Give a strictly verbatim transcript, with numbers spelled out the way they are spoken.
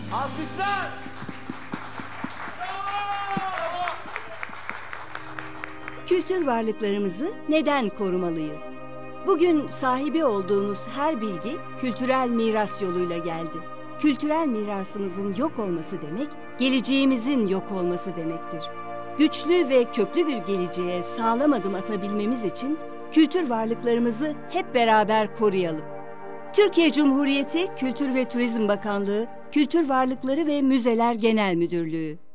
Alkışlar! Kültür varlıklarımızı neden korumalıyız? Bugün sahibi olduğumuz her bilgi kültürel miras yoluyla geldi. Kültürel mirasımızın yok olması demek, geleceğimizin yok olması demektir. Güçlü ve köklü bir geleceğe sağlam adım atabilmemiz için kültür varlıklarımızı hep beraber koruyalım. Türkiye Cumhuriyeti Kültür ve Turizm Bakanlığı, Kültür Varlıkları ve Müzeler Genel Müdürlüğü